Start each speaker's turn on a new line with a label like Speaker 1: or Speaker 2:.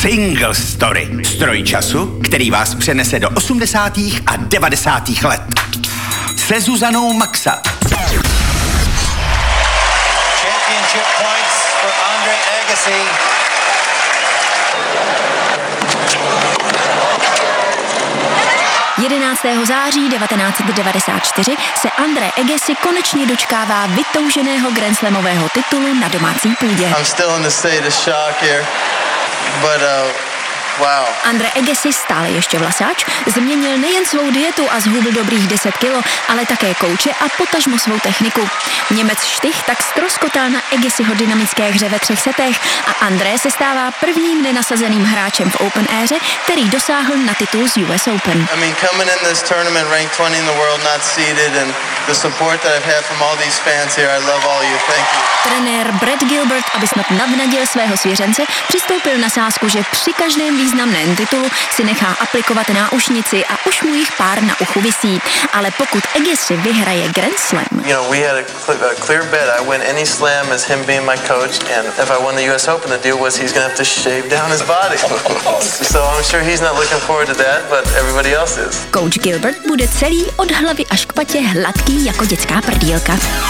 Speaker 1: Single Story. Stroj času, který vás přenese do 80. a 90. let. Se Zuzanou Maxa.
Speaker 2: Championship points for Andre Agassi.
Speaker 3: září 1994 se Andre Agassi konečně dočkává vytouženého grandslamového titulu na domácí půdě.
Speaker 4: I'm still in the state of shock here, but wow.
Speaker 3: Andre Agassi, stále ještě vlasáč, změnil nejen svou dietu a zhubl dobrých 10 kilo, ale také kouče a potažmo svou techniku. Němec Štych tak ztroskotal na Agassiho dynamické hře ve 3 setech a André se stává prvním nenasazeným hráčem v Open éře, který dosáhl na titul z US Open.
Speaker 4: I mean, coming in this tournament ranked 20 in the world, not seeded, and the support that I've had from all these fans here, I love all you. Thank you.
Speaker 3: Trenér Brad Gilbert, aby snad navnadil svého svěřence, přistoupil na sázku, že při každém významném titulu si nechá aplikovat náušnici a už mu jich pár na uchu visí. Ale pokud Agassi vyhraje Grand Slam,
Speaker 4: You know, we had a clear bet. I win any slam as him being my coach, and if I won the US Open, the deal was he's going to have to shave down his body. So I'm sure he's not looking forward to that, but everybody else is.
Speaker 3: coach Gilbert bude celý od hlavy až k patě hladký jako dětská prdýlka.